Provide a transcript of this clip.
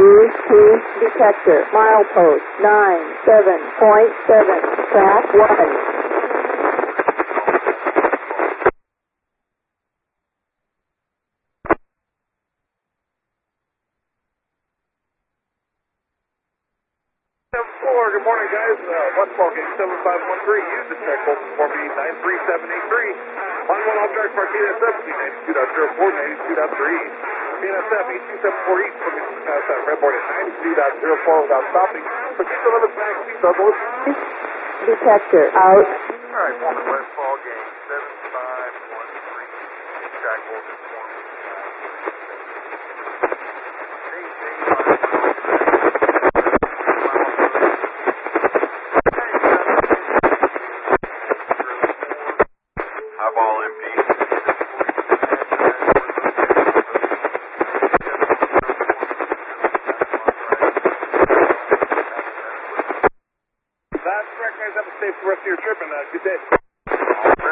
ET detector, milepost 97.7, track 1. Good morning, guys. Westfall Gate 7513. Use the check hold for me 93783. On one all track Martinez 92.04, 92.3. PNSF 8274 East from the Redboard at 92.04 without stopping. Proceed to limit back, Douglas. Detector out. All right, Walker Westfall Gate 7513. Check hold for me. Highball MP. That's correct, guys. Have a safe rest of your trip and good day.